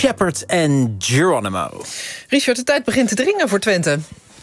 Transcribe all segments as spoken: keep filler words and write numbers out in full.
Shepard en Geronimo. Richard, de tijd begint te dringen voor Twente.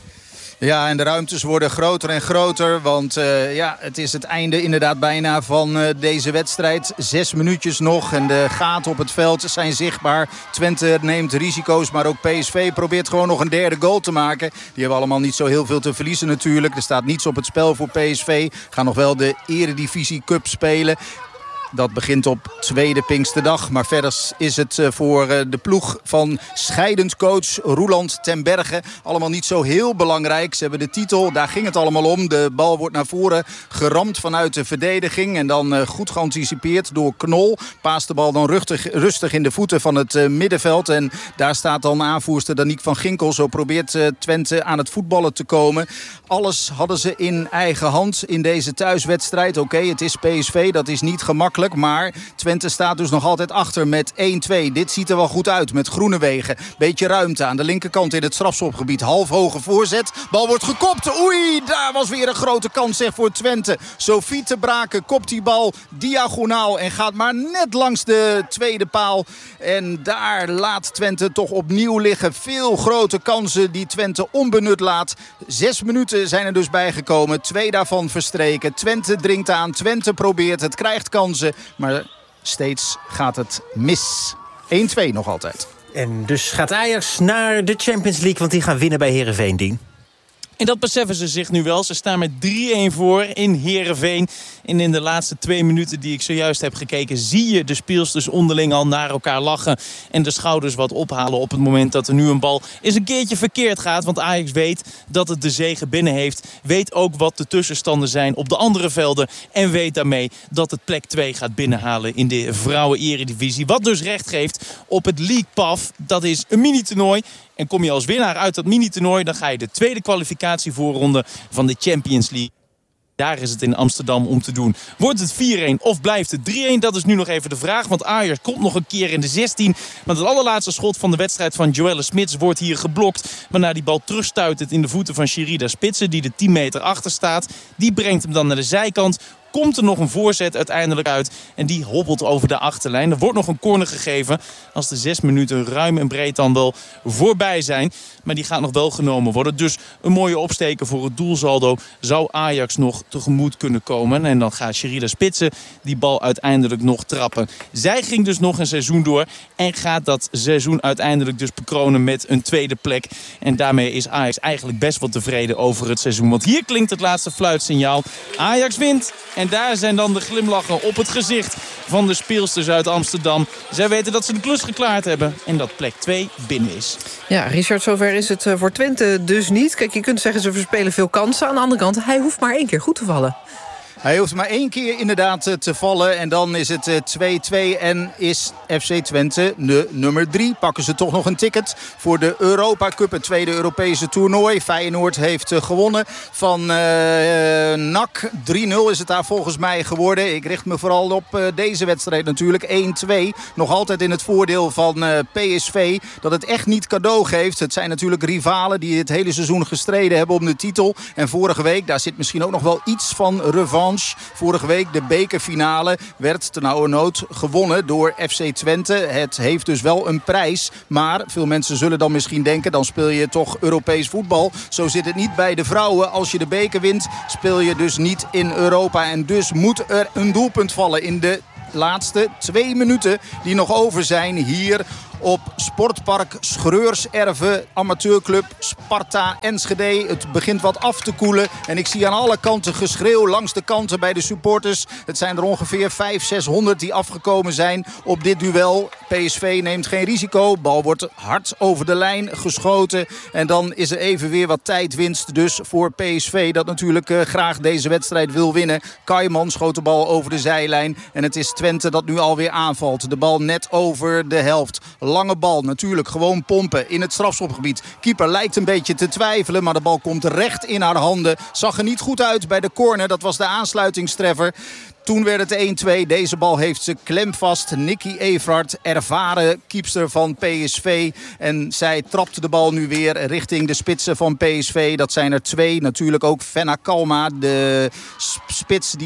Ja, en de ruimtes worden groter en groter. Want uh, ja, het is het einde inderdaad bijna van uh, deze wedstrijd. Zes minuutjes nog en de gaten op het veld zijn zichtbaar. Twente neemt risico's, maar ook P S V probeert gewoon nog een derde goal te maken. Die hebben allemaal niet zo heel veel te verliezen natuurlijk. Er staat niets op het spel voor P S V. Gaan nog wel de Eredivisie Cup spelen. Dat begint op tweede Pinksterdag. Maar verder is het voor de ploeg van scheidend coach Roeland ten Berge allemaal niet zo heel belangrijk. Ze hebben de titel, daar ging het allemaal om. De bal wordt naar voren geramd vanuit de verdediging. En dan goed geanticipeerd door Knol. Paast de bal dan rustig, rustig in de voeten van het middenveld. En daar staat dan aanvoerster Danique van Ginkel. Zo probeert Twente aan het voetballen te komen. Alles hadden ze in eigen hand in deze thuiswedstrijd. Oké, okay, het is P S V, dat is niet gemakkelijk. Maar Twente staat dus nog altijd achter met één twee. Dit ziet er wel goed uit met Groenewegen. Beetje ruimte aan de linkerkant in het strafschopgebied. Half hoge voorzet. Bal wordt gekopt. Oei, daar was weer een grote kans zeg, voor Twente. Sophie te Braken kopt die bal diagonaal en gaat maar net langs de tweede paal. En daar laat Twente toch opnieuw liggen. Veel grote kansen die Twente onbenut laat. Zes minuten zijn er dus bijgekomen. Twee daarvan verstreken. Twente dringt aan. Twente probeert. Het krijgt kansen. Maar steeds gaat het mis. één twee nog altijd. En dus gaat Ajax naar de Champions League, want die gaan winnen bij Heerenveen, Dien. En dat beseffen ze zich nu wel. Ze staan met drie-een voor in Heerenveen. En in de laatste twee minuten die ik zojuist heb gekeken, zie je de speelsters onderling al naar elkaar lachen. En de schouders wat ophalen op het moment dat er nu een bal eens een keertje verkeerd gaat. Want Ajax weet dat het de zege binnen heeft. Weet ook wat de tussenstanden zijn op de andere velden. En weet daarmee dat het plek twee gaat binnenhalen in de vrouwen-eredivisie. Wat dus recht geeft op het League Path. Dat is een mini-toernooi. En kom je als winnaar uit dat mini-toernooi, dan ga je de tweede kwalificatievoorronde van de Champions League. Daar is het in Amsterdam om te doen. Wordt het vier-een of blijft het drie-een? Dat is nu nog even de vraag. Want Ajax komt nog een keer in de zestien. Maar het allerlaatste schot van de wedstrijd van Joelle Smits wordt hier geblokt. Waarna die bal terugstuitert in de voeten van Sherida Spitsen, die er tien meter achter staat. Die brengt hem dan naar de zijkant. Komt er nog een voorzet uiteindelijk uit. En die hobbelt over de achterlijn. Er wordt nog een corner gegeven. Als de zes minuten ruim en breed dan wel voorbij zijn. Maar die gaat nog wel genomen worden. Dus een mooie opsteken voor het doelsaldo. Zou Ajax nog tegemoet kunnen komen. En dan gaat Sherida Spitsen die bal uiteindelijk nog trappen. Zij ging dus nog een seizoen door. En gaat dat seizoen uiteindelijk dus bekronen met een tweede plek. En daarmee is Ajax eigenlijk best wel tevreden over het seizoen. Want hier klinkt het laatste fluitsignaal. Ajax wint. En daar zijn dan de glimlachen op het gezicht van de speelsters uit Amsterdam. Zij weten dat ze de klus geklaard hebben en dat plek twee binnen is. Ja, Richard, zover is het voor Twente dus niet. Kijk, je kunt zeggen ze verspelen veel kansen. Aan de andere kant, hij hoeft maar één keer goed te vallen. Hij hoeft maar één keer inderdaad te vallen. En dan is het twee twee en is F C Twente de nummer drie. Pakken ze toch nog een ticket voor de Europa Cup. Het tweede Europese toernooi. Feyenoord heeft gewonnen van uh, N A C. drie nul is het daar volgens mij geworden. Ik richt me vooral op uh, deze wedstrijd natuurlijk. één twee. Nog altijd in het voordeel van uh, P S V. Dat het echt niet cadeau geeft. Het zijn natuurlijk rivalen die het hele seizoen gestreden hebben om de titel. En vorige week, daar zit misschien ook nog wel iets van revanche. Vorige week de bekerfinale werd ternauwernood gewonnen door F C Twente. Het heeft dus wel een prijs. Maar veel mensen zullen dan misschien denken, dan speel je toch Europees voetbal. Zo zit het niet bij de vrouwen. Als je de beker wint, speel je dus niet in Europa. En dus moet er een doelpunt vallen in de laatste twee minuten die nog over zijn hier op Sportpark Schreurserve, amateurclub Sparta Enschede. Het begint wat af te koelen en ik zie aan alle kanten geschreeuw langs de kanten bij de supporters. Het zijn er ongeveer vijfhonderd, zeshonderd die afgekomen zijn op dit duel. P S V neemt geen risico. Bal wordt hard over de lijn geschoten. En dan is er even weer wat tijdwinst dus voor P S V. Dat natuurlijk uh, graag deze wedstrijd wil winnen. Kaiman schoot de bal over de zijlijn. En het is Twente dat nu alweer aanvalt. De bal net over de helft. Lange bal, natuurlijk gewoon pompen in het strafschopgebied. Keeper lijkt een beetje te twijfelen, maar de bal komt recht in haar handen. Zag er niet goed uit bij de corner, dat was de aansluitingstreffer. Toen werd het één twee. Deze bal heeft ze klem vast. Nicky Everard, ervaren keepster van P S V. En zij trapt de bal nu weer richting de spitsen van P S V. Dat zijn er twee. Natuurlijk ook Fenna Kalma, de spits die er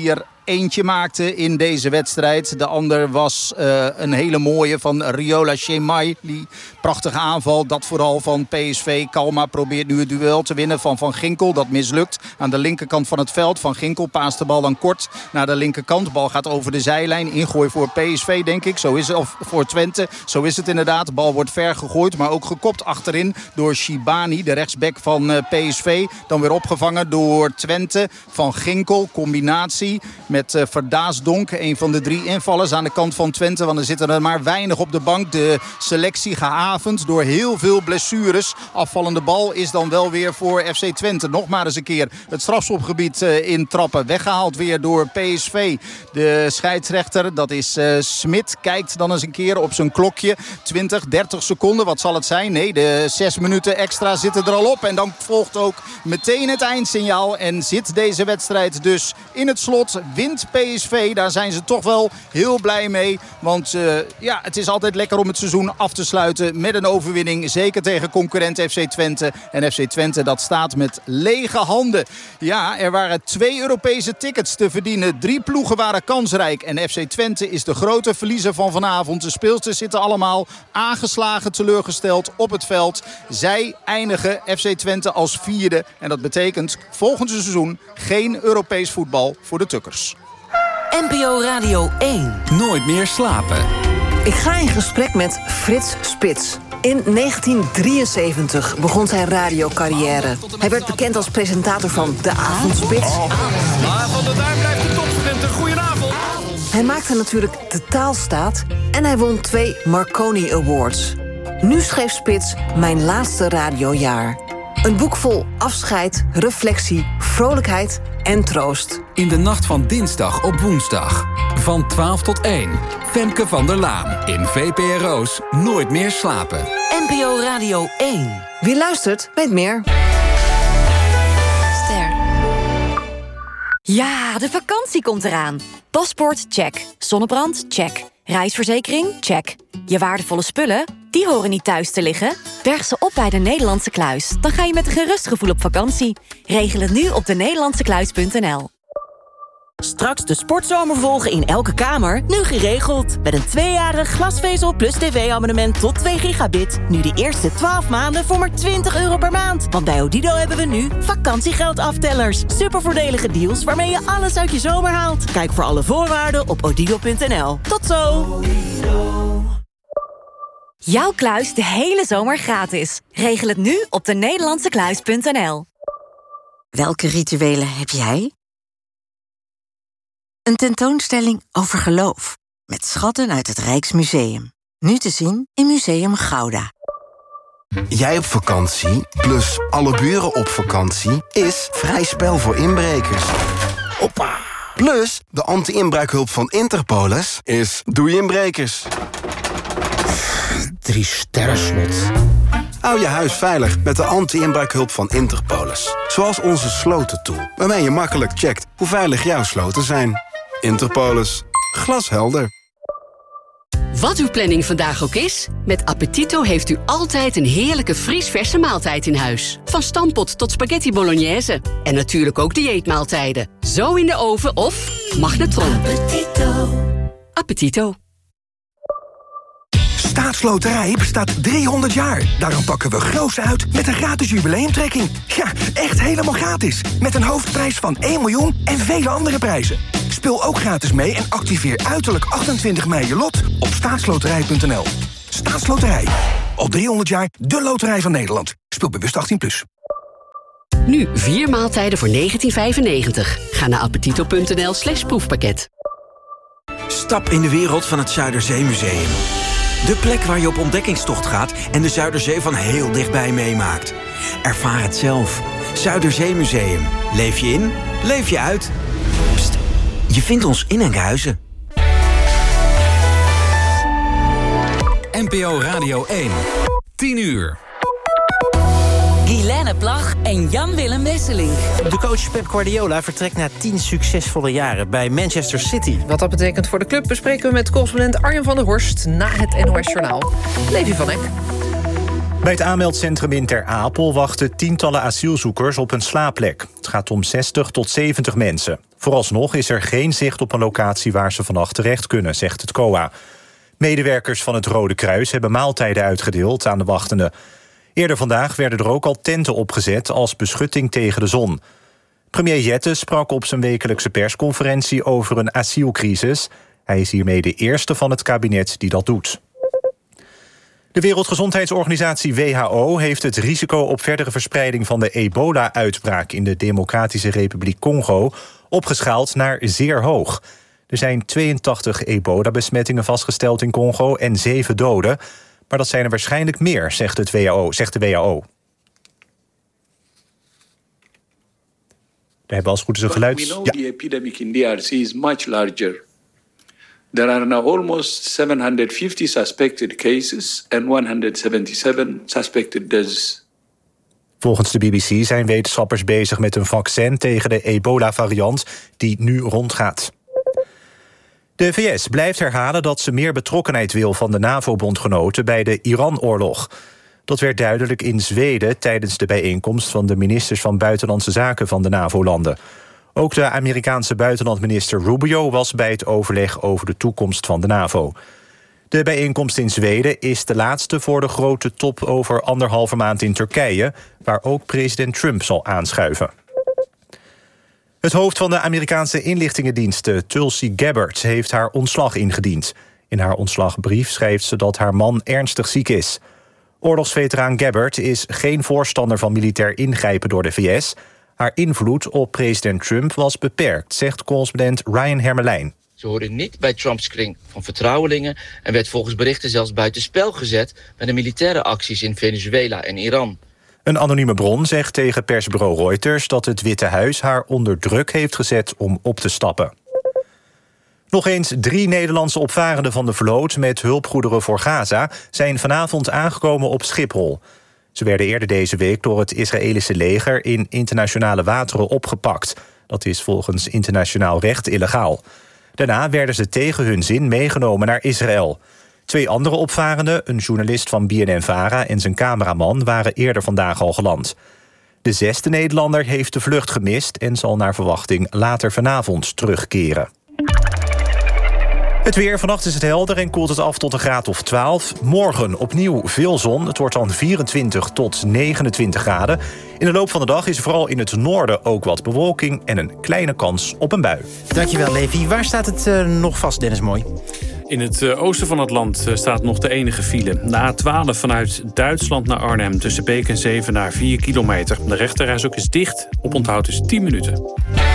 eentje maakte in deze wedstrijd. De ander was uh, een hele mooie van Riola Shemaili. Prachtige aanval, dat vooral van P S V. Kalma probeert nu het duel te winnen van Van Ginkel. Dat mislukt aan de linkerkant van het veld. Van Ginkel paast de bal dan kort naar de linkerkant. De bal gaat over de zijlijn. Ingooi voor P S V, denk ik. Zo is het, of voor Twente. Zo is het inderdaad. De bal wordt ver gegooid, maar ook gekopt achterin door Shibani, de rechtsback van uh, P S V. Dan weer opgevangen door Twente. Van Ginkel, combinatie met uh, Verdaasdonk. Een van de drie invallers aan de kant van Twente. Want er zitten er maar weinig op de bank. De selectie gehavend door heel veel blessures. Afvallende bal is dan wel weer voor F C Twente. Nog maar eens een keer het strafschopgebied uh, intrappen. Weggehaald weer door P S V. De scheidsrechter, dat is uh, Smit, kijkt dan eens een keer op zijn klokje. twintig, dertig seconden, wat zal het zijn? Nee, de zes minuten extra zitten er al op. En dan volgt ook meteen het eindsignaal. En zit deze wedstrijd dus in het slot. Wint P S V, daar zijn ze toch wel heel blij mee. Want uh, ja, het is altijd lekker om het seizoen af te sluiten met een overwinning. Zeker tegen concurrent F C Twente. En F C Twente dat staat met lege handen. Ja, er waren twee Europese tickets te verdienen. Drie ploegen waren kansrijk. En F C Twente is de grote verliezer van vanavond. De speelsters zitten allemaal aangeslagen, teleurgesteld op het veld. Zij eindigen F C Twente als vierde. En dat betekent volgend seizoen geen Europees voetbal voor de Tukkers. N P O Radio één. Nooit meer slapen. Ik ga in gesprek met Frits Spits. In negentien drieënzeventig begon zijn radiocarrière. Hij werd bekend als presentator van De Avondspits. Maar Van der Duim blijft de topstudenten. Goedenavond. Hij maakte natuurlijk De Taalstaat en hij won twee Marconi Awards. Nu schreef Spits Mijn Laatste Radiojaar. Een boek vol afscheid, reflectie, vrolijkheid en troost. In de nacht van dinsdag op woensdag. Van twaalf tot één. Femke van der Laan. In V P R O's Nooit meer slapen. N P O Radio één. Wie luistert, weet meer. Ster. Ja, de vakantie komt eraan. Paspoort, check. Zonnebrand, check. Reisverzekering, check. Je waardevolle spullen, die horen niet thuis te liggen. Berg ze op bij de Nederlandse Kluis. Dan ga je met een gerust gevoel op vakantie. Regel het nu op de nederlandse kluis punt n l. Straks de sportzomer volgen in elke kamer, nu geregeld. Met een tweejarig glasvezel plus tv-abonnement tot twee gigabit. Nu de eerste twaalf maanden voor maar twintig euro per maand. Want bij Odido hebben we nu vakantiegeldaftelers. Supervoordelige deals waarmee je alles uit je zomer haalt. Kijk voor alle voorwaarden op odido punt n l. Tot zo! Jouw kluis de hele zomer gratis. Regel het nu op de nederlandse kluis punt n l. Welke rituelen heb jij? Een tentoonstelling over geloof. Met schatten uit het Rijksmuseum. Nu te zien in Museum Gouda. Jij op vakantie, plus alle buren op vakantie... is vrij spel voor inbrekers. Hoppa! Plus, de anti-inbraakhulp van Interpolis is doei inbrekers. Drie sterren slot. Hou je huis veilig met de anti-inbraakhulp van Interpolis. Zoals onze slotentool, waarmee je makkelijk checkt hoe veilig jouw sloten zijn. Interpolis. Glashelder. Wat uw planning vandaag ook is, met Appetito heeft u altijd een heerlijke vriesverse maaltijd in huis. Van stampot tot spaghetti bolognese. En natuurlijk ook dieetmaaltijden. Zo in de oven of magnetron. Appetito. Appetito. Staatsloterij bestaat driehonderd jaar. Daarom pakken we groots uit met een gratis jubileumtrekking. Ja, echt helemaal gratis. Met een hoofdprijs van één miljoen en vele andere prijzen. Speel ook gratis mee en activeer uiterlijk achtentwintig mei je lot op staatsloterij punt n l. Staatsloterij. Al driehonderd jaar de loterij van Nederland. Speel bewust achttien plus. Nu vier maaltijden voor negentien vijfennegentig. Ga naar appetito punt n l slash proefpakket. Stap in de wereld van het Zuiderzeemuseum. De plek waar je op ontdekkingstocht gaat en de Zuiderzee van heel dichtbij meemaakt. Ervaar het zelf. Zuiderzeemuseum. Leef je in, leef je uit. Pst, je vindt ons in Enkhuizen. N P O Radio één. tien uur. Guilaine Plag en Jan-Willem Wesseling. De coach Pep Guardiola vertrekt na tien succesvolle jaren bij Manchester City. Wat dat betekent voor de club bespreken we met correspondent Arjen van der Horst na het N O S Journaal. Levi van Eck. Bij het aanmeldcentrum in Ter Apel wachten tientallen asielzoekers op een slaapplek. Het gaat om zestig tot zeventig mensen. Vooralsnog is er geen zicht op een locatie waar ze vannacht terecht kunnen, zegt het C O A. Medewerkers van het Rode Kruis hebben maaltijden uitgedeeld aan de wachtenden. Eerder vandaag werden er ook al tenten opgezet als beschutting tegen de zon. Premier Jette sprak op zijn wekelijkse persconferentie over een asielcrisis. Hij is hiermee de eerste van het kabinet die dat doet. De Wereldgezondheidsorganisatie W H O heeft het risico op verdere verspreiding van de ebola-uitbraak in de Democratische Republiek Congo opgeschaald naar zeer hoog. Er zijn tweeëntachtig ebola-besmettingen vastgesteld in Congo en zeven doden. Maar dat zijn er waarschijnlijk meer, zegt, het W H O, zegt de W H O. We hebben als goed is een geluid. We know ja. the epidemic in D R C is much larger. There are now almost seven hundred fifty suspected cases and honderdzevenenzeventig suspected deaths. Volgens de B B C zijn wetenschappers bezig met een vaccin tegen de ebola-variant die nu rondgaat. De V S blijft herhalen dat ze meer betrokkenheid wil van de NAVO-bondgenoten bij de Iran-oorlog. Dat werd duidelijk in Zweden tijdens de bijeenkomst van de ministers van Buitenlandse Zaken van de NAVO-landen. Ook de Amerikaanse buitenlandminister Rubio was bij het overleg over de toekomst van de NAVO. De bijeenkomst in Zweden is de laatste voor de grote top over anderhalve maand in Turkije, waar ook president Trump zal aanschuiven. Het hoofd van de Amerikaanse inlichtingendiensten, Tulsi Gabbard, heeft haar ontslag ingediend. In haar ontslagbrief schrijft ze dat haar man ernstig ziek is. Oorlogsveteraan Gabbard is geen voorstander van militair ingrijpen door de V S. Haar invloed op president Trump was beperkt, zegt correspondent Ryan Hermelijn. Ze hoorde niet bij Trumps kring van vertrouwelingen en werd volgens berichten zelfs buitenspel gezet bij de militaire acties in Venezuela en Iran. Een anonieme bron zegt tegen persbureau Reuters dat het Witte Huis haar onder druk heeft gezet om op te stappen. Nog eens drie Nederlandse opvarenden van de vloot met hulpgoederen voor Gaza zijn vanavond aangekomen op Schiphol. Ze werden eerder deze week door het Israëlische leger in internationale wateren opgepakt. Dat is volgens internationaal recht illegaal. Daarna werden ze tegen hun zin meegenomen naar Israël. Twee andere opvarenden, een journalist van B N N-Vara en zijn cameraman, waren eerder vandaag al geland. De zesde Nederlander heeft de vlucht gemist en zal naar verwachting later vanavond terugkeren. Het weer, vannacht is het helder en koelt het af tot een graad of twaalf. Morgen opnieuw veel zon. Het wordt dan vierentwintig tot negenentwintig graden. In de loop van de dag is vooral in het noorden ook wat bewolking en een kleine kans op een bui. Dankjewel, Levi. Waar staat het uh, nog vast, Dennis Mooi? In het uh, oosten van het land uh, staat nog de enige file. De A twaalf vanuit Duitsland naar Arnhem tussen Beek en Zevenaar vier kilometer. De rechterreis ook is dicht. Oponthoud is tien minuten.